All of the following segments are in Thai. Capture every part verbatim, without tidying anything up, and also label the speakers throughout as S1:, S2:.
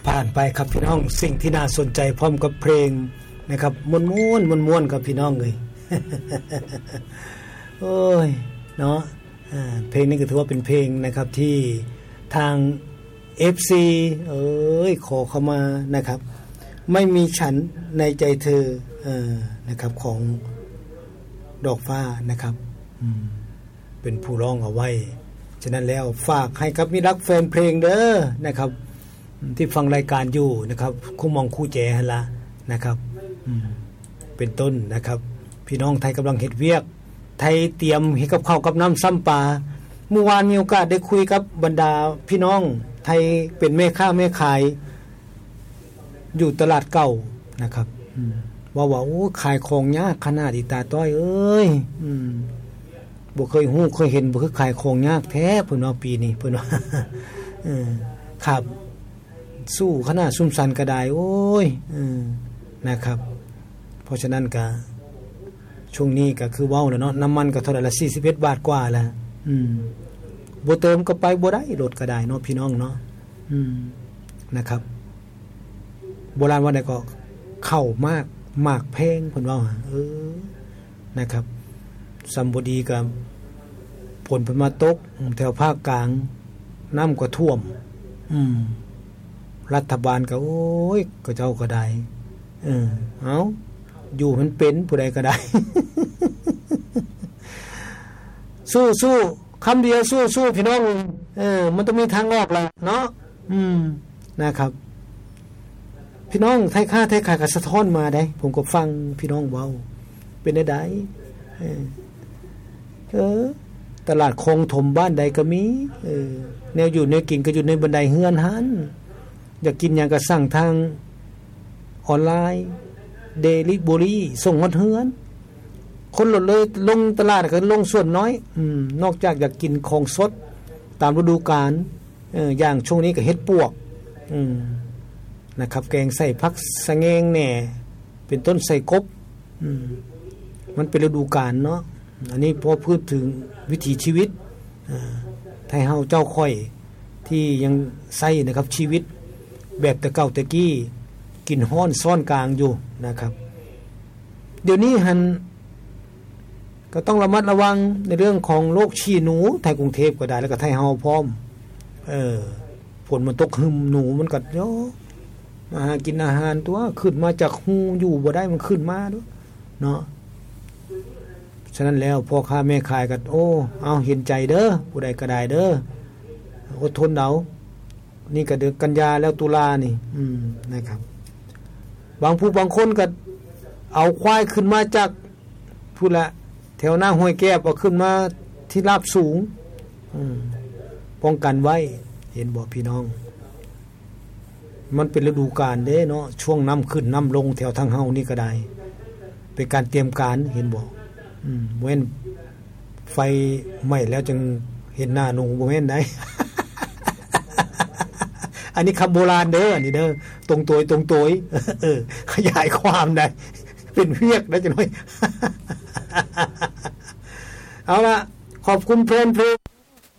S1: ผ่านไปครับพี่น้องสิ่งที่น่าสนใจพร้อมกับเพลงนะครับม่วนๆม่วนๆกับพี่น้องเลย โอ้ยเนาะอ่าเพลงนี้ก็ถือว่าเป็นเพลงนะครับที่ทาง เอฟ ซี เอ้ยขอเข้ามานะครับไม่มีฉันในใจเธอเออนะครับของดอกฟ้านะครับอืมเป็นผู้ร้องเอาไว้ฉะนั้นแล้วฝากให้กับมิตรรักแฟนเพลงเด้อนะครับที่ฟังรายการอยู่นะครับคู่มองคู่แจหั่นล่ะนะครับอืมเป็นต้นนะครับพี่น้องไทยกำลังเฮ็ดเวียกไทยเตรียมเฮ็ดกับข้าวกับน้ำซ้ำปลาเมื่อวานมีโอกาสได้คุยกับบรรดาพี่น้องไทยเป็นแม่ค้าแม่ขายอยู่ตลาดเก่านะครับว่าว่าโอ้ขายของยากขนาดอีตาต้อยเอ้ยอืมบ่เคยฮู้เคยเห็นบ่คือขายของยากแท้เพิ่นว่าปีนี้เพิ่นว่าเออครับสู้ขนาดซุ่มสันก็ได้โอ้ยเออนะครับเพราะฉะนั้นก็ช่วงนี้ก็คือเว้าแล้วเนาะน้ำมันก็เท่าไหร่ละสี่สิบเอ็ดบาทกว่าแล้วอืมบ่เติมก็ไปบ่ได้รถก็ได้เนาะพี่น้องเนาะอืมนะครับโบราณว่าได้ก็เข้ามากมากแพงเพิ่นว่าเออนะครับสัมบดีก็ฝนเพิ่นมาตกแถวภาคกลางน้ำก็ท่วมอืมรัฐบาลก็โอ้ยก็เจ้าก็ได้เออเอ้าอยู่มันเป็นผู้ใดก็ได้ สู้ๆคำเดียวสู้ๆพี่น้องเออมันต้องมีทางออกล่ะเนาะอืมนะครับพี่น้องไทยค่าไทยขายก็สะท้อนมาได้ผมก็ฟังพี่น้องเว้าเป็นได้ได้เออเออตลาดคงถมบ้านใดก็มีเออแนวอยู่แนวกินก็อยู่ในบันไดเฮือนหันอยากกินหยังก็สั่งทางออนไลน์เดลิเวอรี่ส่งฮอดเฮือนคนลดเลยลงตลาดก็ลงส่วนน้อยอืมนอกจากอยากกินของสดตามฤดูกาลเอออย่างช่วงนี้ก็เฮ็ดปวกอืมนะครับแกงใส่ผักสะแงงแหน่เป็นต้นใส่กบอืมมันเป็นฤดูกาลเนาะอันนี้พอพูดถึงวิถีชีวิตอ่าไทยเฮาเจ้าค่อยที่ยังใส่นะครับชีวิตแบบแต่เก่าแต่กี้กินฮ้อนซ่อนกลางอยู่นะครับเดี๋ยวนี้หันก็ต้องระมัดระวังในเรื่องของโรคฉี่หนูไทยกรุงเทพก็ได้แล้วก็ไทยเฮาพร้อมเออฝนมันตกหึมหนูมันก็เนาะมาหากินอาหารตัวขึ้นมาจากหูอยู่บ่ได้มันขึ้นมาด้วยเนาะฉะนั้นแล้วพ่อค้าแม่ขายก็โอ้เอาเห็นใจเด้อผู้ใดก็ได้เด้ออดทนเอานี่ก็เดือนกันยาแล้วตุลานี่อืมนะครับบางผู้บางคนก็เอาควายขึ้นมาจากพูดละแถวหน้าห้วยแก้บเอาขึ้นมาที่ราบสูงอืมป้องกันไว้เห็นบ่พี่น้องมันเป็นฤดูกาลเด้เนาะช่วงน้ำขึ้นน้ำลงแถวทางเฮานี่ก็ได้เป็นการเตรียมการเห็นบ่อืมเว้นไฟไหม้แล้วจึงเห็นหน้าหนูบ่แม่นได้ อันนี้คำโบราณเด้ออันนี้เด้อตรงตัวตรงตัวเออขยายความได้เป็นเวียกได้จังหน่อย เอาล่ะขอบคุณเพลงเพลง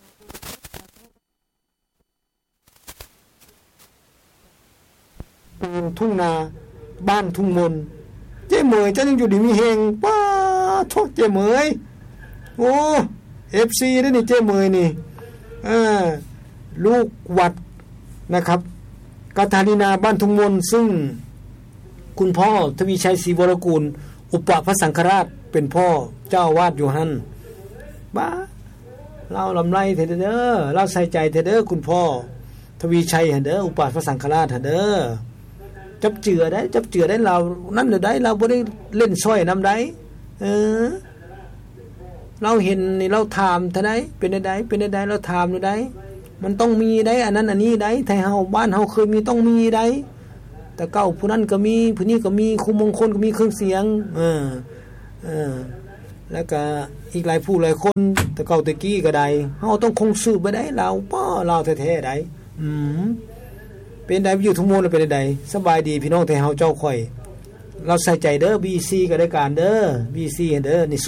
S1: ทุ่งนาบ้านทุ่งมนเจ๊เหมยจะยังอยู่ดีมีเฮงป้าโทษเจ๊เหมยโอ้ เอฟ ซี ได้นี่เจ๊เหมยนี่อ่าลูกวัดนะครับกาธานินาบ้านทุ่งมนซึ่งคุณพ่อทวีชัยศรีวรกูลอุปพระสังฆราชเป็นพ่อเจ้าวาดอยู่หั่นบ้าเราลำไรเถอะเด้อเราใส่ใจเถอะเด้อคุณพ่อทวีชัยหั่นเด้ออุปพระสังฆราชหั่นเด้อจับเจือได้จับเจือได้เรานั่นเด้อได้เราบ่ได้เล่นซ้อยนำได้เออเราเห็นนี่เราถามเท่าใดเป็นได้เป็นได้เราถามอยู่ได้มันต้องมีได้อันนั้นอันนี้ได้ไทยเฮาบ้านเฮาเคยมีต้องมีได้แต่เก่าผู้นั้นก็มีผู้นี้ก็มีคุมมงคลก็มีเครื่องเสียงเออเออแล้วก็อีกหลายผู้หลายคนแต่เก่าแต่กี้ก็ได้เฮาต้องคงสืบไปได้เราป้อเราแท้ๆได้อืมเป็นได้อยู่ทุกโมงแล้วเป็นได้สบายดีพี่น้องไทยเฮาเจ้าค่อยเราใส่ใจเด้อ บี ซี ก็ได้การเด้อ บี ซี เด้อนี่